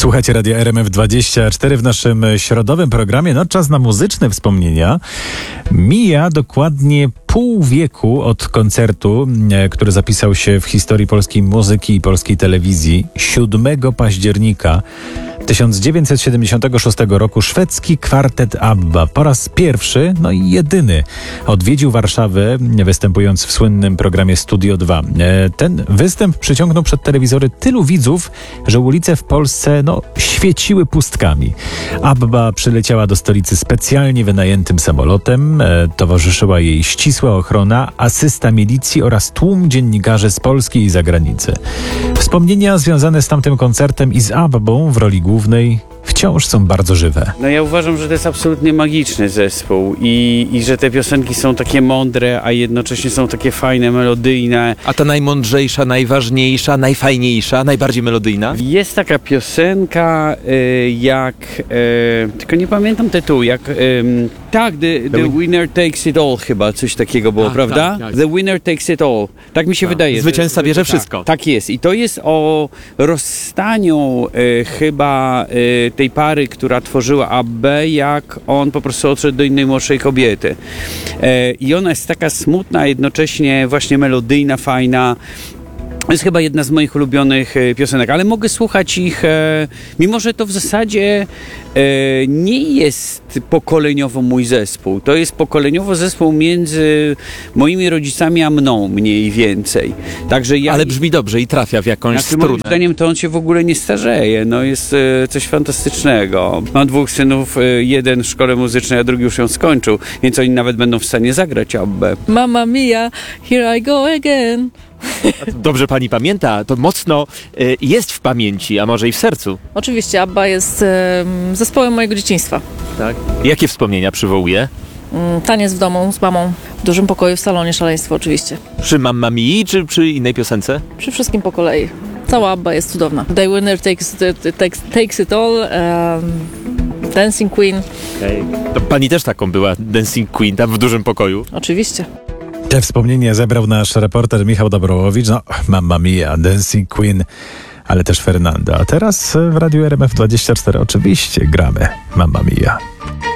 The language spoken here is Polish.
Słuchajcie Radia RMF24 w naszym środowym programie. No, czas na muzyczne wspomnienia. Mija dokładnie pół wieku od koncertu, który zapisał się w historii polskiej muzyki i polskiej telewizji. 7 października 1976 roku szwedzki kwartet ABBA po raz pierwszy, no i jedyny, odwiedził Warszawę, występując w słynnym programie Studio 2. Ten występ przyciągnął przed telewizory tylu widzów, że ulice w Polsce świeciły pustkami. ABBA przyleciała do stolicy specjalnie wynajętym samolotem. Towarzyszyła jej ścisła ochrona, asysta milicji oraz tłum dziennikarzy z Polski i zagranicy. Wspomnienia związane z tamtym koncertem i z ABBą w roli głównej wciąż są bardzo żywe. No ja uważam, że to jest absolutnie magiczny zespół i że te piosenki są takie mądre, a jednocześnie są takie fajne, melodyjne. A ta najmądrzejsza, najważniejsza, najfajniejsza, najbardziej melodyjna? Jest taka piosenka tylko nie pamiętam tytułu, The Winner Takes It All chyba, coś takiego było, prawda? Tak. The Winner Takes It All. Tak mi się wydaje. Zwycięzca bierze wszystko. Tak jest. I to jest o rozstaniu chyba tej pary, która tworzyła ABBę, jak on po prostu odszedł do innej młodszej kobiety. I ona jest taka smutna, a jednocześnie właśnie melodyjna, fajna. To jest chyba jedna z moich ulubionych piosenek, ale mogę słuchać ich, mimo że to w zasadzie nie jest pokoleniowo mój zespół. To jest pokoleniowo zespół między moimi rodzicami a mną, mniej więcej. Także Ale brzmi dobrze i trafia w jakąś strunę. Moim zdaniem to on się w ogóle nie starzeje. No jest coś fantastycznego. Mam 2 synów, jeden w szkole muzycznej, a drugi już ją skończył, więc oni nawet będą w stanie zagrać ABBę. Mamma mia, here I go again. Dobrze pani pamięta, to mocno jest w pamięci, a może i w sercu. Oczywiście, ABBA jest zespołem mojego dzieciństwa. Tak. Jakie wspomnienia przywołuje? Taniec w domu z mamą, w dużym pokoju, w salonie, szaleństwo oczywiście. Przy Mamma Mii, czy przy innej piosence? Przy wszystkim po kolei. Cała ABBA jest cudowna. The Winner Takes It All, Dancing Queen. Okay. To pani też taką była, Dancing Queen, tam w dużym pokoju? Oczywiście. Te wspomnienia zebrał nasz reporter Michał Dobrołowicz. Mamma Mia, Dancing Queen, ale też Fernanda. A teraz w Radiu RMF24 oczywiście gramy Mamma Mia.